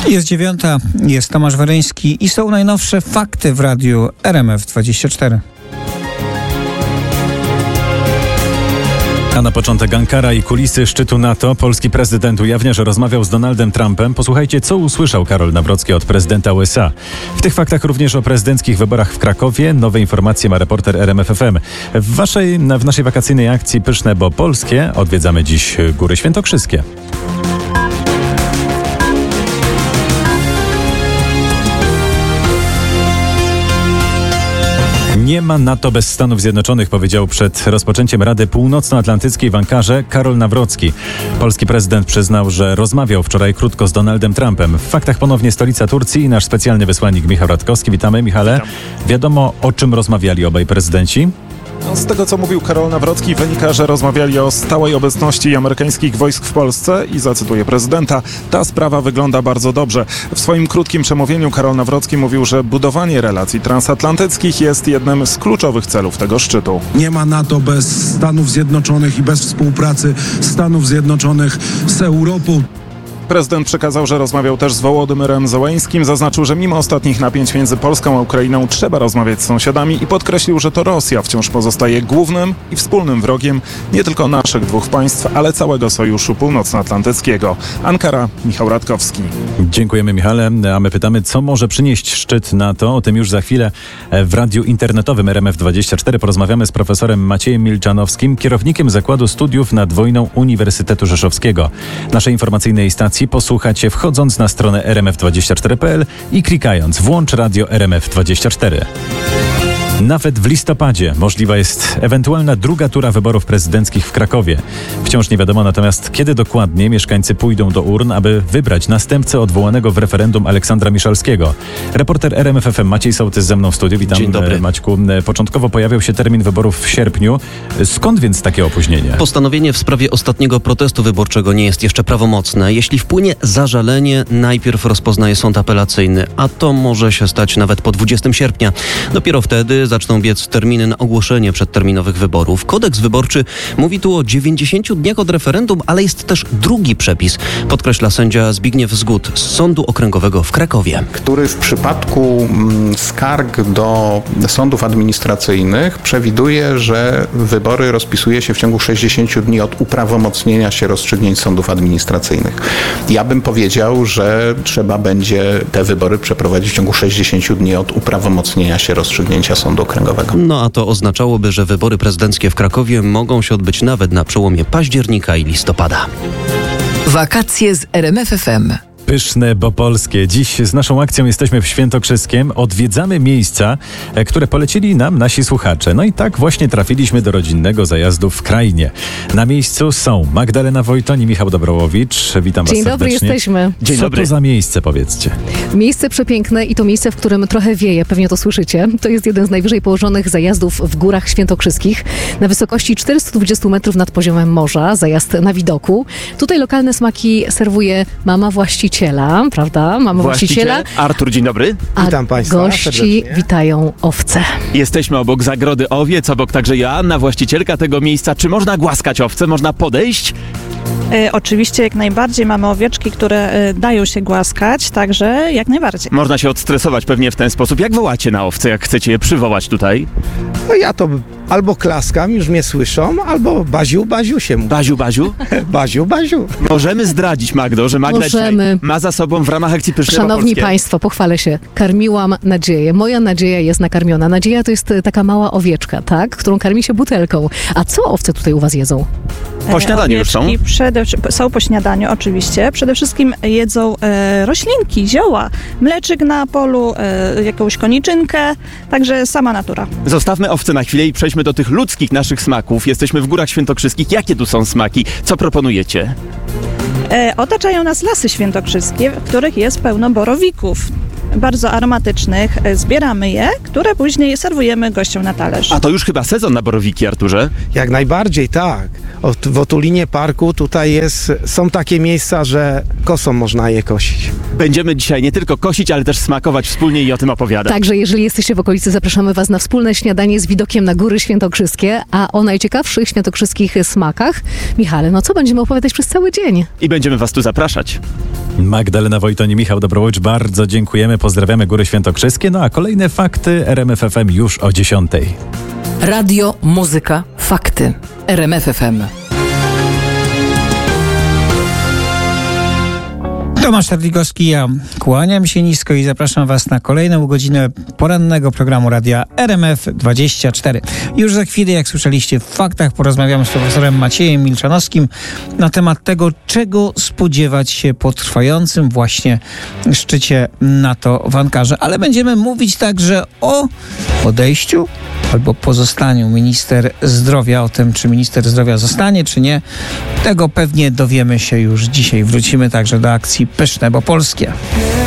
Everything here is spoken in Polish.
Jest 9:00, jest Tomasz Weryński i są najnowsze fakty w radiu RMF24. A na początek Ankara i kulisy szczytu NATO. Polski prezydent ujawnia, że rozmawiał z Donaldem Trumpem. Posłuchajcie, co usłyszał Karol Nawrocki od prezydenta USA. W tych faktach również o prezydenckich wyborach w Krakowie. Nowe informacje ma reporter RMF FM. W naszej wakacyjnej akcji Pyszne, bo polskie odwiedzamy dziś Góry Świętokrzyskie. Nie ma NATO bez Stanów Zjednoczonych, powiedział przed rozpoczęciem Rady Północnoatlantyckiej w Ankarze Karol Nawrocki. Polski prezydent przyznał, że rozmawiał wczoraj krótko z Donaldem Trumpem. W faktach ponownie stolica Turcji i nasz specjalny wysłannik Michał Radkowski. Witamy, Michale. Witam. Wiadomo, o czym rozmawiali obaj prezydenci? Z tego, co mówił Karol Nawrocki, wynika, że rozmawiali o stałej obecności amerykańskich wojsk w Polsce i zacytuję prezydenta: ta sprawa wygląda bardzo dobrze. W swoim krótkim przemówieniu Karol Nawrocki mówił, że budowanie relacji transatlantyckich jest jednym z kluczowych celów tego szczytu. Nie ma NATO bez Stanów Zjednoczonych i bez współpracy Stanów Zjednoczonych z Europą. Prezydent przekazał, że rozmawiał też z Wołodymyrem Zełeńskim. Zaznaczył, że mimo ostatnich napięć między Polską a Ukrainą trzeba rozmawiać z sąsiadami i podkreślił, że to Rosja wciąż pozostaje głównym i wspólnym wrogiem nie tylko naszych dwóch państw, ale całego Sojuszu Północnoatlantyckiego. Ankara, Michał Radkowski. Dziękujemy, Michale. A my pytamy, co może przynieść szczyt NATO? O tym już za chwilę w radiu internetowym RMF24 porozmawiamy z profesorem Maciejem Milczanowskim, kierownikiem Zakładu Studiów nad Wojną Uniwersytetu Rzeszowskiego. Naszej informacyjnej stacji posłuchacie wchodząc na stronę rmf24.pl i klikając włącz radio RMF24. Nawet w listopadzie możliwa jest ewentualna druga tura wyborów prezydenckich w Krakowie. Wciąż nie wiadomo natomiast, kiedy dokładnie mieszkańcy pójdą do urn, aby wybrać następcę odwołanego w referendum Aleksandra Miszalskiego. Reporter RMF FM Maciej Sołtys ze mną w studiu. Witam. Dzień dobry. Maćku. Początkowo pojawiał się termin wyborów w sierpniu. Skąd więc takie opóźnienie? Postanowienie w sprawie ostatniego protestu wyborczego nie jest jeszcze prawomocne. Jeśli wpłynie zażalenie, najpierw rozpoznaje sąd apelacyjny, a to może się stać nawet po 20 sierpnia. Dopiero wtedy zaczną biec terminy na ogłoszenie przedterminowych wyborów. Kodeks wyborczy mówi tu o 90 dniach od referendum, ale jest też drugi przepis, podkreśla sędzia Zbigniew Zgód z Sądu Okręgowego w Krakowie. Który w przypadku skarg do sądów administracyjnych przewiduje, że wybory rozpisuje się w ciągu 60 dni od uprawomocnienia się rozstrzygnięć sądów administracyjnych. Ja bym powiedział, że trzeba będzie te wybory przeprowadzić w ciągu 60 dni od uprawomocnienia się rozstrzygnięcia sądu okręgowego. No a to oznaczałoby, że wybory prezydenckie w Krakowie mogą się odbyć nawet na przełomie października i listopada. Wakacje z RMF FM. Pyszne, bo polskie. Dziś z naszą akcją jesteśmy w Świętokrzyskiem. Odwiedzamy miejsca, które polecili nam nasi słuchacze. No i tak właśnie trafiliśmy do rodzinnego zajazdu w Krajnie. Na miejscu są Magdalena Wojton i Michał Dobrołowicz. Witam was serdecznie. Dzień dobry, jesteśmy. Dzień dobry. Co to za miejsce, powiedzcie? Miejsce przepiękne i to miejsce, w którym trochę wieje, pewnie to słyszycie. To jest jeden z najwyżej położonych zajazdów w Górach Świętokrzyskich. Na wysokości 420 metrów nad poziomem morza, zajazd na widoku. Tutaj lokalne smaki serwuje mama właściciela, prawda? Mama właściciela. Artur, dzień dobry. A witam państwa gości serdecznie. witają owce. Jesteśmy obok zagrody owiec, obok także Joanna, właścicielka tego miejsca. Czy można głaskać owce? Można podejść? Oczywiście jak najbardziej. Mamy owieczki, które dają się głaskać, także jak najbardziej. Można się odstresować pewnie w ten sposób. Jak wołacie na owce, jak chcecie je przywołać tutaj? No ja to albo klaskam, już mnie słyszą, albo Baziu, Baziu się mówi. Baziu, Baziu? Baziu, Baziu. Możemy zdradzić, Magdo, że Magda ma za sobą w ramach akcji Pyszne, Szanowni Państwo, pochwalę się. Karmiłam Nadzieję. Moja Nadzieja jest nakarmiona. Nadzieja to jest taka mała owieczka, tak? Którą karmi się butelką. A co owce tutaj u was jedzą? Po śniadaniu już są? Są po śniadaniu, oczywiście. Przede wszystkim jedzą roślinki, zioła, mleczyk na polu, jakąś koniczynkę, także sama natura. Zostawmy owce na chwilę i przejdźmy do tych ludzkich naszych smaków. Jesteśmy w Górach Świętokrzyskich. Jakie tu są smaki? Co proponujecie? Otaczają nas lasy świętokrzyskie, w których jest pełno borowików. Bardzo aromatycznych. Zbieramy je, które później serwujemy gościom na talerz. A to już chyba sezon na borowiki, Arturze? Jak najbardziej, tak. W otulinie parku tutaj są takie miejsca, że kosą można je kosić. Będziemy dzisiaj nie tylko kosić, ale też smakować wspólnie i o tym opowiadać. Także jeżeli jesteście w okolicy, zapraszamy was na wspólne śniadanie z widokiem na Góry Świętokrzyskie, a o najciekawszych świętokrzyskich smakach, Michale, no co będziemy opowiadać przez cały dzień? I będziemy was tu zapraszać. Magdalena Wojton i Michał Dobrowicz, bardzo dziękujemy, pozdrawiamy Góry Świętokrzyskie. No a kolejne fakty RMF FM już o 10:00. Radio, muzyka, fakty. RMF FM. Tomasz Tarligowski, ja kłaniam się nisko i zapraszam Was na kolejną godzinę porannego programu Radia RMF24. Już za chwilę, jak słyszeliście w faktach, porozmawiamy z profesorem Maciejem Milczanowskim na temat tego, czego spodziewać się po trwającym właśnie szczycie NATO w Ankarze. Ale będziemy mówić także o odejściu albo pozostaniu minister zdrowia. O tym, czy minister zdrowia zostanie, czy nie, tego pewnie dowiemy się już dzisiaj. Wrócimy także do akcji Pyszne, bo polskie.